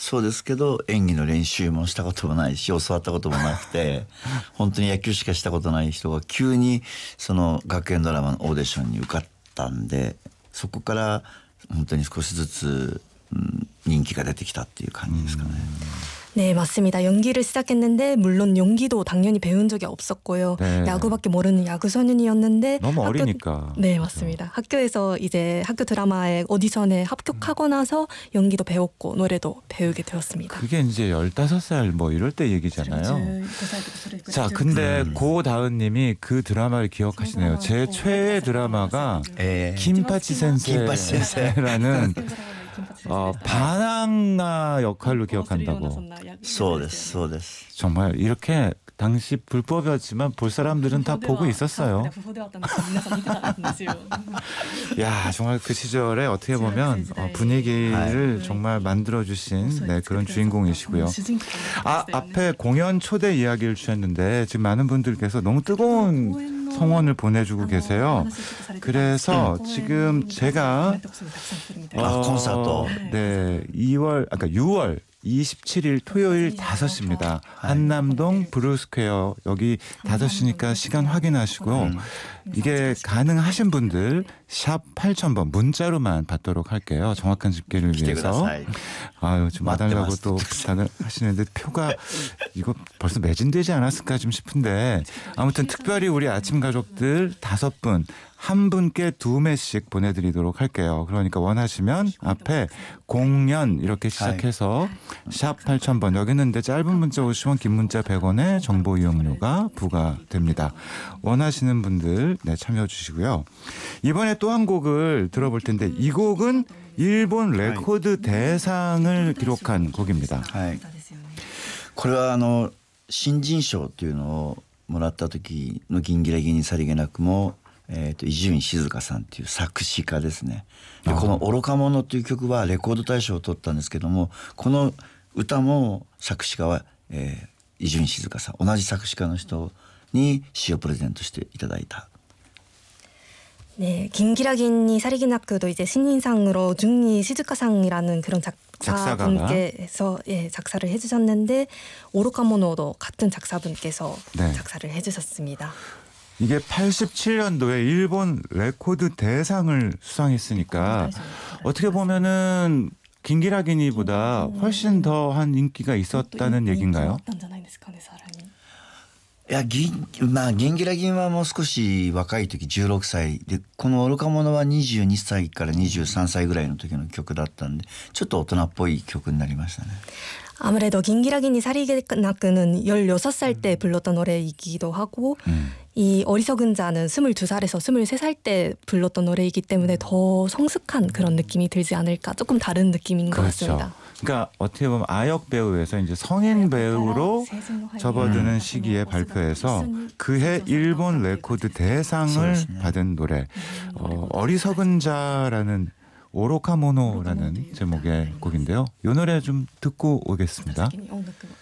そうですけど演技の練習もしたこともないし教わったこともなくて本当に野球しかしたことない人が急にその学園ドラマのオーディションに受かったんでそこから本当に少しずつ、人気が出てきたっていう感じですかね。 네, 맞습니다. 연기를 시작했는데 물론 연기도 당연히 배운 적이 없었고요. 네. 야구밖에 모르는 야구 소년이었는데 너무 어리니까. 네, 맞습니다. 학교에서 이제 학교 드라마의 오디션에 합격하고 나서 연기도 배웠고 노래도 배우게 되었습니다. 그게 이제 15살 뭐 이럴 때 얘기잖아요. 자, 근데 고다은님이 그 드라마를 기억하시네요. 제 최애 드라마가 김파치 센세라는 반항아 역할로 기억한다고. そうですそうです。 정말 이렇게 당시 불법이었지만 볼 사람들은 다 보고 있었어요. 야, 정말 그 시절에 어떻게 보면 분위기를 정말 만들어주신 그런 주인공이시고요. 앞에 공연 초대 이야기를 주셨는데 지금 많은 분들께서 너무 뜨거운 성원을 보내주고 계세요. 그래서 지금 제가 콘서트. 네, 6월 27일 토요일 5시입니다. 한남동 브루스퀘어 여기 5시니까 시간 확인하시고 이게 가능하신 분들 샵 8000번 문자로만 받도록 할게요. 정확한 집계를 위해서. 아유, 좀 와달라고 또 부탁을 하시는데 표가 이거 벌써 매진되지 않았을까 좀 싶은데 아무튼 특별히 우리 아침 가족들 5분 한 분께 2매씩 보내드리도록 할게요. 그러니까 원하시면 앞에 공연 이렇게 시작해서 샵 8000번 여기는 근데 짧은 문자 50원 긴 문자 100원의 정보 이용료가 부과됩니다. 원하시는 분들 참여해 주시고요. 이번에 또 한 곡을 들어볼 텐데 이 곡은 일본 레코드 대상을 기록한 곡입니다. これは新人賞というのをもらった時のギンギラギンにさりげなくも伊集院静香さんっていう作詞家ですね。でこの愚か者という曲はレコード大賞を取ったんですけどもこの歌も作詞家は伊集院静香さん同じ作詞家の人に詩をプレゼントしていただいた。 네, 김기락인이 사리기나크도 이제 신인상으로 중리 시즈카상이라는 그런 작사분께서 작사를 해주셨는데 오로카모노도 같은 작사분께서 작사를 해주셨습니다. 이게 87년도에 일본 레코드 대상을 수상했으니까 어떻게 보면은 김기락인이보다 훨씬 더한 인기가 있었다는 얘기인가요? いやギンギラギンはもう少し若い時16歳でこの愚か者は22歳から23歳ぐらいの時の曲だったんでちょっと大人っぽい曲になりましたね。 아무래도 김기락인이 사리게나크는 16살 때 불렀던 노래이기도 하고 이 어리석은 자는 22살에서 23살 때 불렀던 노래이기 때문에 더 성숙한 그런 느낌이 들지 않을까 조금 다른 느낌인 것 같습니다. 그러니까 어떻게 보면 아역 배우에서 이제 성인 배우로 접어드는 시기에 발표해서 그해 일본 레코드 대상을 받은 노래 어리석은 자라는 오로카모노라는 제목의 곡인데요. 이 노래 좀 듣고 오겠습니다.